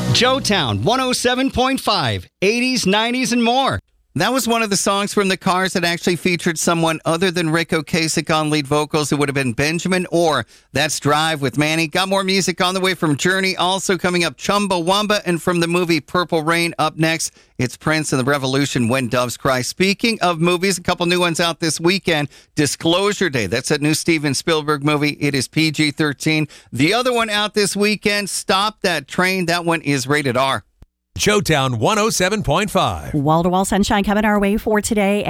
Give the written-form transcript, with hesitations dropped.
Joetown 107.5, 80s, 90s, and more. That was one of the songs from the Cars that actually featured someone other than Rick Ocasek on lead vocals. It would have been Benjamin Orr. That's Drive with Manny. Got more music on the way from Journey. Also coming up, Chumbawamba. And from the movie Purple Rain, up next, it's Prince and the Revolution, When Doves Cry. Speaking of movies, a couple new ones out this weekend. Disclosure Day. That's a new Steven Spielberg movie. It is PG-13. The other one out this weekend, Stop That Train. That one is rated R. Joetown 107.5. Wall-to-wall sunshine coming our way for today.